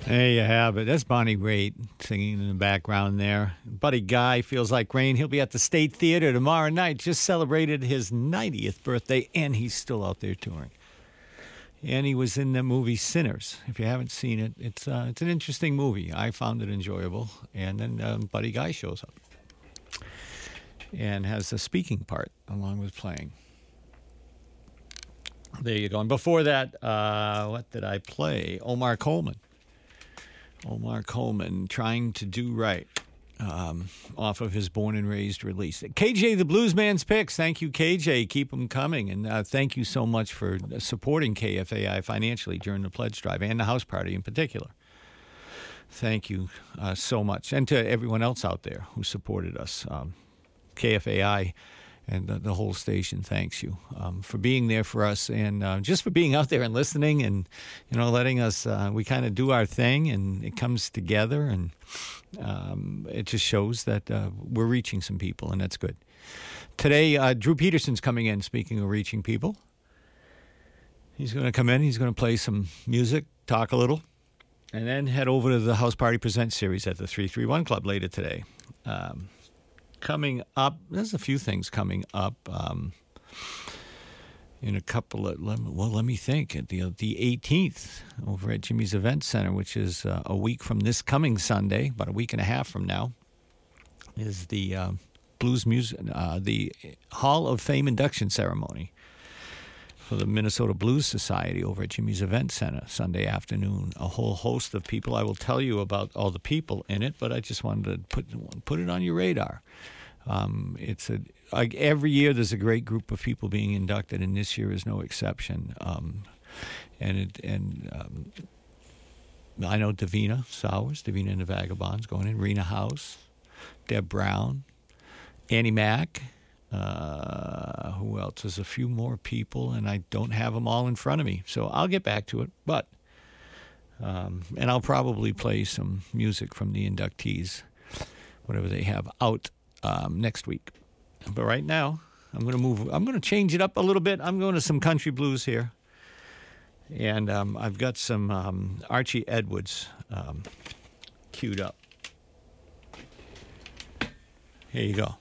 There you have it. That's Bonnie Raitt singing in the background there. Buddy Guy, Feels Like Rain. He'll be at the State Theater tomorrow night. Just celebrated his 90th birthday, and he's still out there touring. And he was in the movie Sinners. If you haven't seen it, it's an interesting movie. I found it enjoyable. And then Buddy Guy shows up and has a speaking part along with playing. There you go. And before that, what did I play? Omar Coleman. Omar Coleman, Trying to Do Right, off of his Born and Raised release. KJ, the Bluesman's Picks. Thank you, KJ. Keep them coming. And thank you so much for supporting KFAI financially during the pledge drive and the house party in particular. Thank you so much. And to everyone else out there who supported us. KFAI and the whole station thanks you for being there for us and just for being out there and listening and, letting us, we kind of do our thing and it comes together and it just shows that we're reaching some people and that's good. Today, Drew Peterson's coming in, speaking of reaching people. He's going to come in, he's going to play some music, talk a little, and then head over to the House Party Presents series at the 331 Club later today. Coming up, there's a few things coming up in a couple of, let me think, at the 18th over at Jimmy's Event Center, which is a week from this coming Sunday, about a week and a half from now, is the Blues Music, the Hall of Fame induction ceremony for the Minnesota Blues Society over at Jimmy's Event Center Sunday afternoon. A whole host of people. I will tell you about all the people in it, but I just wanted to put it on your radar. Every year there's a great group of people being inducted, and this year is no exception. I know Davina Sowers, Davina and the Vagabonds going in, Rena House, Deb Brown, Annie Mack. Who else? There's a few more people, and I don't have them all in front of me, so I'll get back to it. But and I'll probably play some music from the inductees, whatever they have out next week. But right now, I'm going to change it up a little bit. I'm going to some country blues here, and I've got some Archie Edwards queued up. Here you go.